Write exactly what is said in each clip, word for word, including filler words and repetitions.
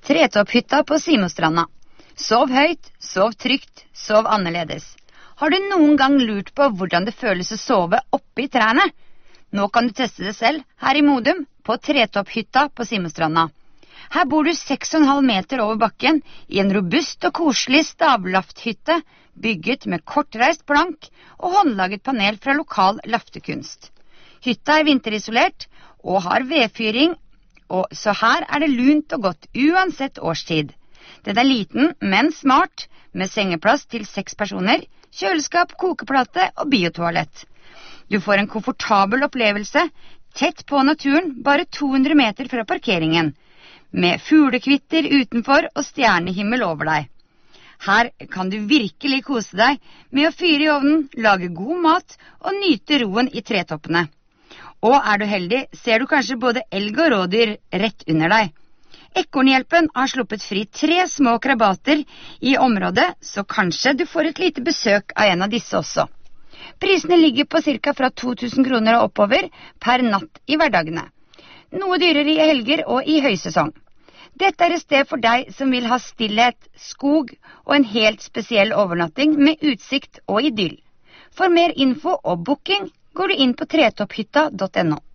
Tretopphytta på Simostranda. Sov høyt, sov trygt, sov annerledes. Har du noen gang lurt på hvordan det føles å sove oppe i trærne? Nå kan du teste det selv her i Modum på Tretopphytta på Simostranda. Her bor du seks og en halv meter over bakken i en robust og koselig stavlafthytte bygget med kortreist plank og håndlaget panel fra lokal laftekunst. Hytta er vinterisolert og har vedfyring, og så her er det lunt og godt uansett årstid. Den er liten, men smart, med sengeplass til seks personer, kjøleskap, kokeplate og biotoalett. Du får en komfortabel opplevelse, tett på naturen, bare to hundre meter fra parkeringen, med fuglekvitter utenfor og stjernehimmel over deg. Her kan du virkelig kose deg med å fyre i ovnen, lage god mat og nyte roen i tretoppene. Og er du heldig, ser du kanskje både elg og rådyr rett under deg. Ekornhjelpen har sluppet fri tre små krabater i området, så kanskje du får et lite besøk av en av disse også. Prisene ligger på cirka fra to tusen kroner og oppover per natt i hverdagene. Noe dyrere i helger og i høysesong. Dette er et sted for deg som vil ha stillhet, skog og en helt spesiell overnatting med utsikt og idyll. For mer info og booking går du inn på tretopphytta punktum no.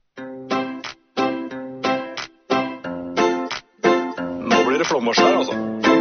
Nå blir det flomvarsel her, altså.